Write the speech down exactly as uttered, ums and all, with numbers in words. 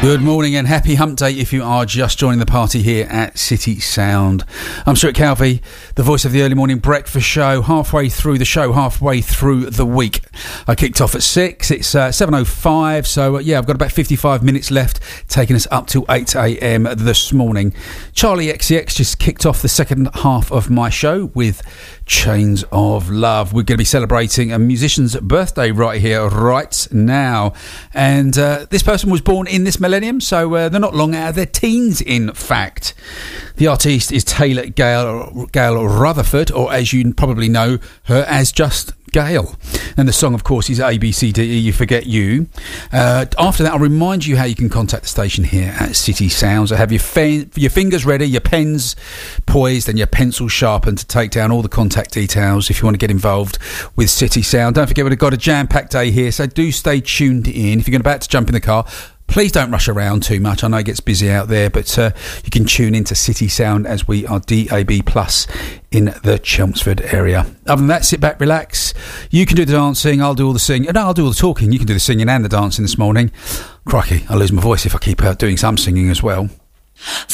Good morning and happy hump day if you are just joining the party here at City Sound. I'm Stuart Calvey, the voice of the early morning breakfast show, halfway through the show, halfway through the week. I kicked off at six, it's uh, seven oh five, so uh, yeah, I've got about fifty-five minutes left, taking us up to eight a.m. this morning. Charlie X C X just kicked off the second half of my show with Chains of Love. We're going to be celebrating a musician's birthday right here, right now. And uh, this person was born in this millennium, so uh, they're not long out of their teens, in fact. The artiste is Taylor Gail, Gail Rutherford, or as you probably know her as just Gail. And the song, of course, is A B C D E, You Forget You. Uh, after that, I'll remind you how you can contact the station here at City Sounds. I have your, fe- your fingers ready, your pens poised and your pencils sharpened to take down all the contact details if you want to get involved with City Sound. Don't forget, we've got a jam-packed day here, so do stay tuned in. If you're about to jump in the car, please don't rush around too much. I know it gets busy out there, but uh, you can tune into City Sound as we are D A B plus in the Chelmsford area. Other than that, sit back, relax. You can do the dancing, I'll do all the singing. No, I'll do all the talking. You can do the singing and the dancing this morning. Crikey, I'll lose my voice if I keep uh, doing some singing as well.